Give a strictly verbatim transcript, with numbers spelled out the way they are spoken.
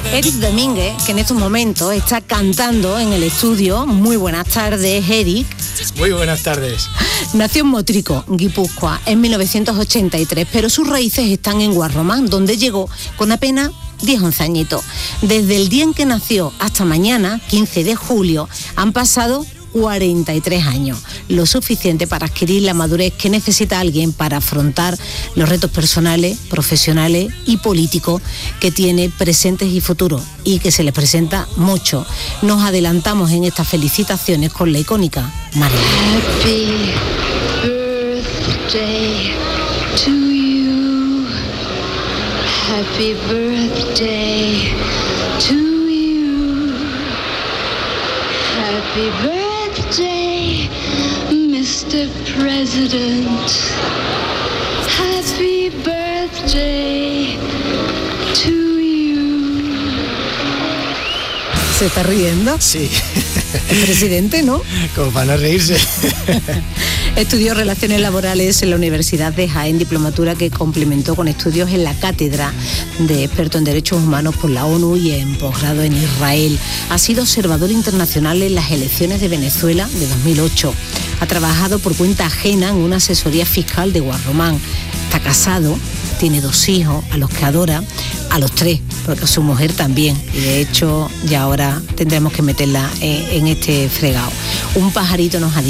Eric Domínguez, que en estos momentos está cantando en el estudio. Muy buenas tardes, Eric. Muy buenas tardes. Nació en Motrico, Guipúzcoa, en mil novecientos ochenta y tres, pero sus raíces están en Guarromán, donde llegó con apenas diez, once añitos. Desde el día en que nació hasta mañana, quince de julio, han pasado cuarenta y tres años, lo suficiente para adquirir la madurez que necesita alguien para afrontar los retos personales, profesionales y políticos que tiene presentes y futuros, y que se les presenta mucho. Nos adelantamos en estas felicitaciones con la icónica María. Happy birthday to you. Happy birthday to you. Happy birthday. Day, mister President, happy birthday to you. ¿Se está riendo? Sí. El presidente, ¿no? Como para no reírse. Estudió Relaciones Laborales en la Universidad de Jaén, diplomatura que complementó con estudios en la Cátedra de Experto en Derechos Humanos por la ONU y en posgrado en Israel. Ha sido observador internacional en las elecciones de Venezuela de dos mil ocho. Ha trabajado por cuenta ajena en una asesoría fiscal de Guarromán. Está casado, tiene dos hijos a los que adora, a los tres, porque su mujer también, y de hecho ya ahora tendremos que meterla en, en este fregado. Un pajarito nos ha dicho